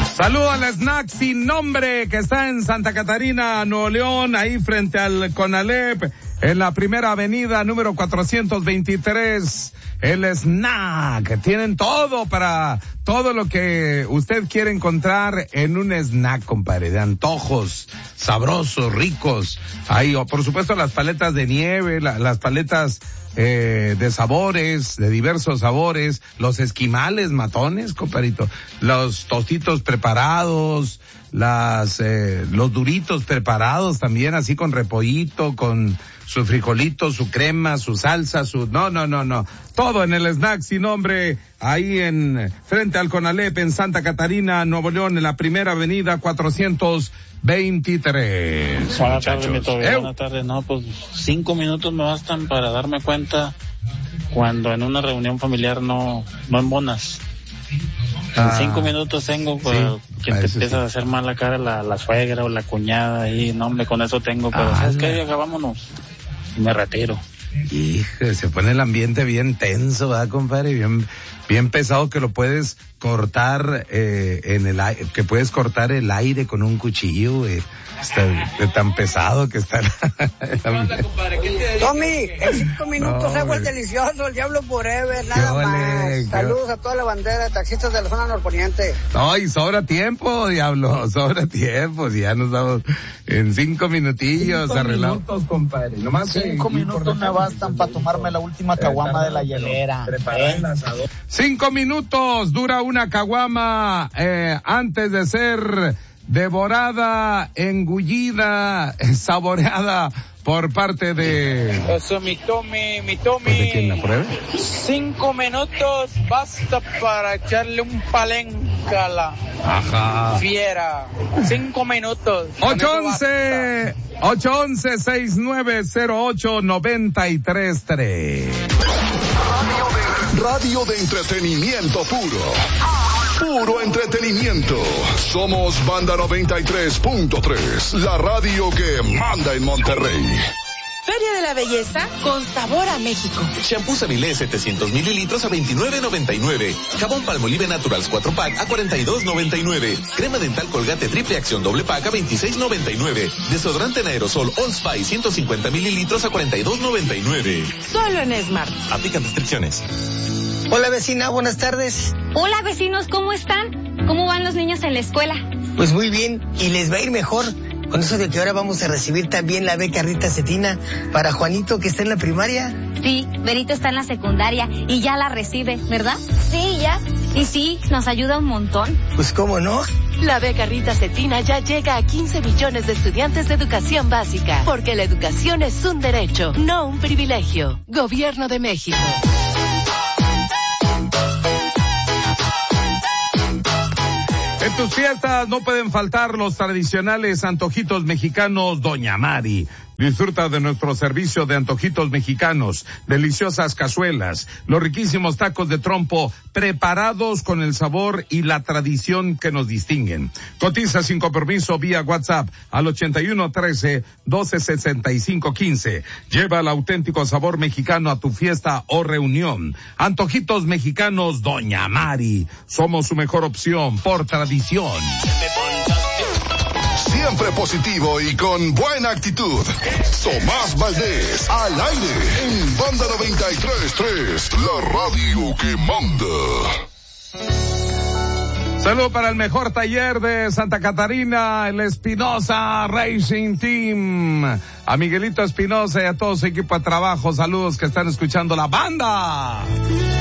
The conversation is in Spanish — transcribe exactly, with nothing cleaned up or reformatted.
Saludo al snack sin nombre que está en Santa Catarina, Nuevo León, ahí frente al Conalep, en la primera avenida número cuatrocientos veintitrés. El snack, tienen todo para todo lo que usted quiere encontrar en un snack, compadre, de antojos sabrosos, ricos. Ahí, o por supuesto las paletas de nieve, la, las paletas eh, de sabores, de diversos sabores, los esquimales matones, compadrito, los tostitos preparados, las eh, los duritos preparados también, así con repollito, con su frijolito, su crema, su salsa, su... No, no, no, no. Todo en el snack sin nombre, ahí en frente al Conalep, en Santa Catarina, Nuevo León, en la primera avenida cuatrocientos veintitrés. Buenas tardes, mi Toby. Buenas tardes. No, pues cinco minutos me bastan para darme cuenta cuando en una reunión familiar no, no embonas. En ah, cinco minutos tengo para sí, que te empieza sí. a hacer mal la cara la, la suegra o la cuñada y no, hombre, con eso tengo, pero ah, ¿sabes qué? Acabámonos. Y me retiro. Hijo, se pone el ambiente bien tenso, ¿verdad, compadre? Bien, bien pesado, que lo puedes cortar eh, en el aire, que puedes cortar el aire con un cuchillo, güey. Está de tan pesado que está. Tommy, en cinco minutos no, hago el delicioso, el diablo forever, nada vale, más. Saludos a toda la bandera de taxistas de la zona norponiente. No, y sobra tiempo, diablo, sobra tiempo, si ya nos damos en cinco minutillos arreglamos. Cinco minutos, compadre, nomás cinco minutos me bastan para tomarme la última caguama de la hielera. ¿Eh? Cinco minutos dura una caguama eh, antes de ser devorada, engullida, saboreada por parte de... Eso, mi Tommy, mi Tommy. ¿De quién la pruebe? Cinco minutos basta para echarle un palenque a la Ajá. fiera. Cinco minutos. ocho once, ocho once, seis nueve cero ocho, nueve tres tres. Radio de entretenimiento puro. Puro entretenimiento. Somos Banda noventa y tres punto tres, la radio que manda en Monterrey. Feria de la Belleza con sabor a México. Shampoo Savilé setecientos mililitros a veintinueve noventa y nueve. Jabón Palmolive Naturals cuatro pack a cuarenta y dos noventa y nueve. Crema dental Colgate triple acción doble pack a veintiséis noventa y nueve. Desodorante en aerosol Old Spice ciento cincuenta mililitros a cuarenta y dos noventa y nueve. Solo en Smart. Aplican restricciones. Hola vecina, buenas tardes. Hola vecinos, ¿cómo están? ¿Cómo van los niños en la escuela? Pues muy bien, y les va a ir mejor con eso de que ahora vamos a recibir también la beca Rita Cetina para Juanito, que está en la primaria. Sí, Berito está en la secundaria y ya la recibe, ¿verdad? Sí, ya. Y sí, nos ayuda un montón. Pues cómo no. La beca Rita Cetina ya llega a quince millones de estudiantes de educación básica, porque la educación es un derecho, no un privilegio. Gobierno de México. En tus fiestas no pueden faltar los tradicionales antojitos mexicanos Doña Mari. Disfruta de nuestro servicio de antojitos mexicanos, deliciosas cazuelas, los riquísimos tacos de trompo preparados con el sabor y la tradición que nos distinguen. Cotiza sin compromiso vía WhatsApp al ochenta y uno trece, doce sesenta y cinco quince. Lleva el auténtico sabor mexicano a tu fiesta o reunión. Antojitos mexicanos Doña Mari. Somos su mejor opción por tradición. Siempre positivo y con buena actitud. Tomás Valdés, al aire, en Banda noventa y tres punto tres, la radio que manda. Saludo para el mejor taller de Santa Catarina, el Espinosa Racing Team. A Miguelito Espinosa y a todo su equipo de trabajo, saludos que están escuchando la banda.